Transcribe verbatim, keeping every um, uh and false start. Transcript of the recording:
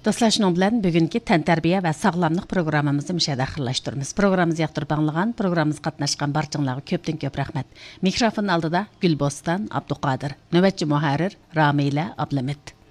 Dostlar, şunun bilan bugünkü təntarbiya və sağlamlıq proqramımızı müşahidə axırlaşdırırıq. Proqramımızı yaxtırıb anlayan, proqramımızga qatnaşqan barçаңlarga köpdən köp rəhmət. Mikrofon aldıda Gülbostan Abduqadir, növbətçi müharrir Ramila Ablamit.